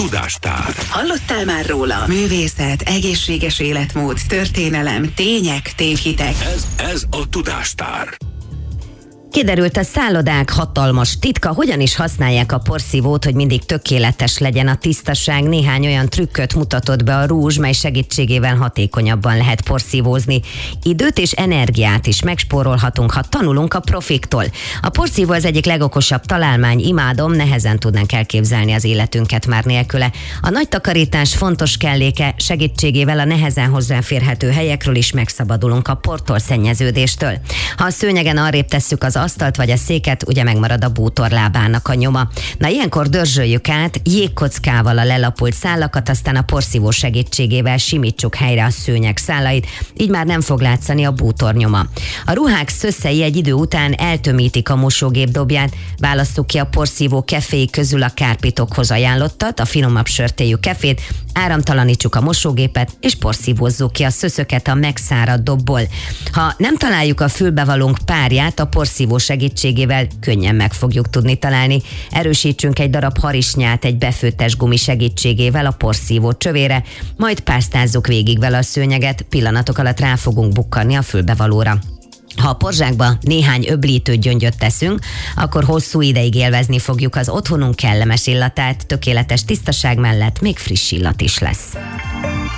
Tudástár. Hallottál már róla? Művészet, egészséges életmód, történelem, tények, tévhitek. Ez a Tudástár. Kiderült, a szállodák hatalmas titka, hogyan is használják a porszívót, hogy mindig tökéletes legyen a tisztaság. Néhány olyan trükköt mutatott be a Rúzs, mely segítségével hatékonyabban lehet porszívózni. Időt és energiát is megspórolhatunk, ha tanulunk a profiktól. A porszívó az egyik legokosabb találmány, imádom, nehezen tudnánk elképzelni az életünket már nélküle. A nagy takarítás fontos kelléke, segítségével a nehezen hozzáférhető helyekről is megszabadulunk a portól, szennyeződéstől. Ha a szőnyegen arrébb tesszük az asztalt vagy a széket, ugye megmarad a bútorlábának a nyoma. Na, ilyenkor dörzsöljük át jégkockával a lelapult szálakat, aztán a porszívó segítségével simítsuk helyre a szőnyeg szálait, így már nem fog látszani a bútornyoma. A ruhák szösszei egy idő után eltömítik a mosógép dobját, válasszuk ki a porszívó keféi közül a kárpitokhoz ajánlottat, a finomabb sörtéjű kefét, áramtalanítsuk a mosógépet, és porszívózzuk ki a szöszöket a megszáradt dobból. Ha nem találjuk a fülbevalónk párját, a porszívó segítségével könnyen meg fogjuk tudni találni. Erősítsünk egy darab harisnyát egy befőttes gumi segítségével a porszívó csövére, majd pásztázzuk végig vele a szőnyeget, pillanatok alatt rá fogunk bukkanni a fülbevalóra. Ha a porzsákba néhány öblítő gyöngyöt teszünk, akkor hosszú ideig élvezni fogjuk az otthonunk kellemes illatát, tökéletes tisztaság mellett még friss illat is lesz.